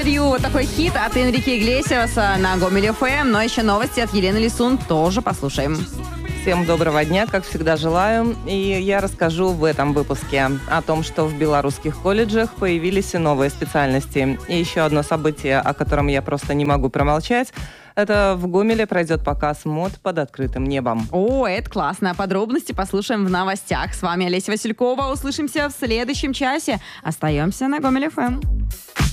For You. Вот такой хит от Энрике Иглесиаса на Гомель ФМ. Но еще новости от Елены Лисун тоже послушаем. Всем доброго дня, как всегда желаю. И я расскажу в этом выпуске о том, что в белорусских колледжах появились и новые специальности. И еще одно событие, о котором я просто не могу промолчать. Это в Гомеле пройдет показ мод под открытым небом. О, это классно. Подробности послушаем в новостях. С вами Олеся Василькова. Услышимся в следующем часе. Остаемся на Гомель ФМ.